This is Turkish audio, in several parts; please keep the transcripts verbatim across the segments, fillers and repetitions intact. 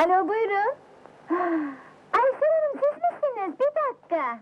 Alo, buyurun. Aysel Hanım, siz misiniz? Bir dakika.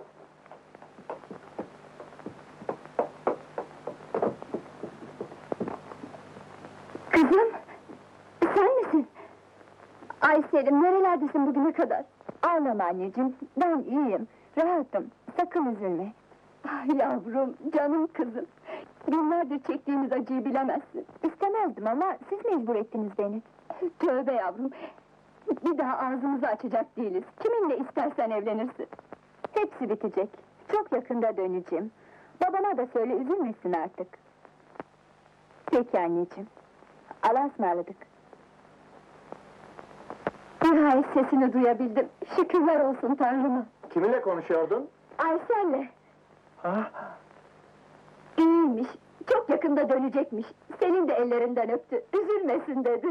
Kızım, sen misin? Aysel'im, nerelerdesin bugüne kadar? Ağlama anneciğim, ben iyiyim, rahatım, sakın üzülme. Ah yavrum, canım kızım! Günlerdir çektiğimiz acıyı bilemezsin. İstemezdim ama siz mecbur ettiniz beni. Tövbe yavrum! Bir daha ağzımızı açacak değiliz. Kiminle istersen evlenirsin. Hepsi bitecek. Çok yakında döneceğim. Babama da söyle, üzülmesin artık. Peki anneciğim. Allah'a ısmarladık. Nihayet sesini duyabildim. Şükürler olsun Tanrıma. Kiminle konuşuyordun? Aysel'le. Ha? İyiymiş. Çok yakında dönecekmiş. Senin de ellerinden öptü. Üzülmesin dedi.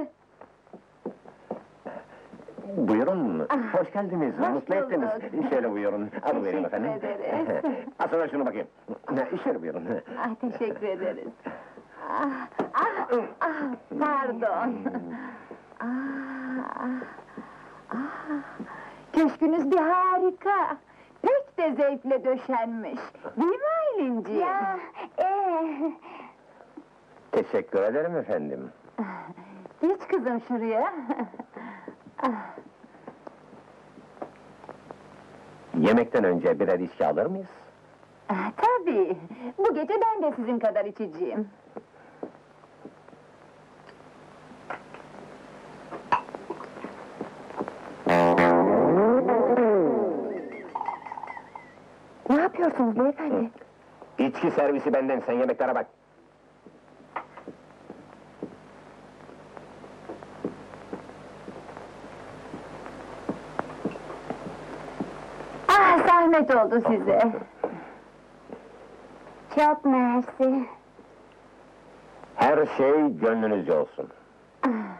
Buyurun, Ah, hoş geldiniz, hoş mutlu ettiniz. bulduk. Şöyle buyurun, alıverin Teşekkür efendim. ederiz. Asıl şunu bakayım. Şöyle buyurun. Ah, teşekkür ederiz. Ah, ah, ah, pardon. ah, ah, ah. Köşkünüz bir harika. Pek de zevkle döşenmiş. Değil mi Aylin'ciğim? Ya, ee. Teşekkür ederim efendim. Geç kızım şuraya. Yemekten önce birer içki alır mıyız? Ah, tabii. Bu gece ben de sizin kadar içeceğim. Ne yapıyorsunuz beyefendi? İçki servisi benden, sen yemeklere bak. Ah, zahmet oldu size. Çok mersi. Her şey gönlünüzce olsun.